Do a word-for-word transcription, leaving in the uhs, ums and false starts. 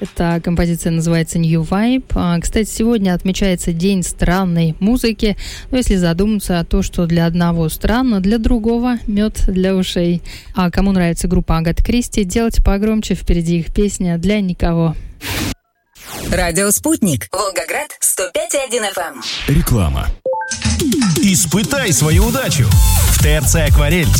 Эта композиция называется New Vibe. Кстати, сегодня отмечается День странной музыки. Но если задуматься, то, что для одного странно, для другого мед для ушей. А кому нравится группа Агаты Кристи, делайте погромче, впереди их песня «Для никого». Радио «Спутник». Волгоград, сто пять и один эф эм. Реклама. Испытай свою удачу. В ТРЦ «Акварель»